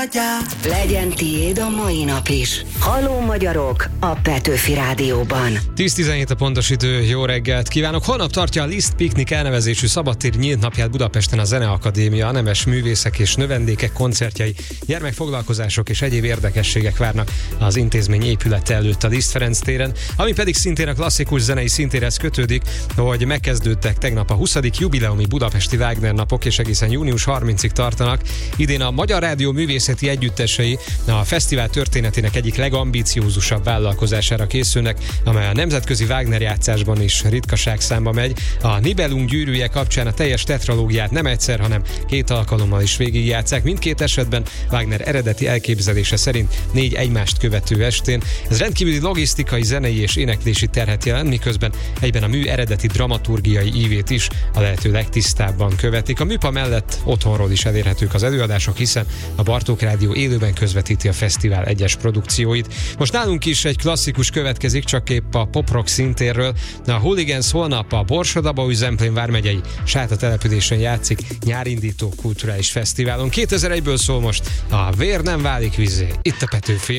Legyen tiéd a mai nap is. Halló magyarok a Petőfi Rádióban. 10-17 a pontos idő, jó reggelt kívánok! Holnap tartja a Liszt Piknik elnevezésű szabadtéri nyílt napját Budapesten a Zeneakadémia, a nemes művészek és növendékek koncertjei, gyermekfoglalkozások és egyéb érdekességek várnak az intézmény épülete előtt a Liszt Ferenc téren, ami pedig szintén a klasszikus zenei szintérhez kötődik, hogy megkezdődtek tegnap a 20. jubileumi budapesti Wagner napok, és egészen június 30-ig tartanak. Idén a Magyar Rádió művészeti együttesei a fesztivál történetének egyik legambiciózusabb vállalkozására készülnek, amely a nemzetközi Wagner játszásban is ritkaságszámba megy. A Nibelung gyűrűje kapcsán a teljes tetralógiát nem egyszer, hanem 2 alkalommal is végigjátszák. Mindkét esetben Wagner eredeti elképzelése szerint 4 egymást követő estén. Ez rendkívüli logisztikai, zenei és éneklési terhet jelent, miközben egyben a mű eredeti dramaturgiai ívét is a lehető legtisztábban követik. A műpa mellett otthonról is elérhetők az előadások, hiszen a Bartók Rádió élőben közvetíti a fesztivál egyes produkcióit. Most nálunk is egy klasszikus következik, csak épp a pop-rock szintérről. A Hooligans holnap a Borsod-Abaúj Zemplén vármegyei Sáta településen játszik nyárindító kulturális fesztiválon. 2001-ből szól most a Vér nem válik vízzé. Itt a Petőfi.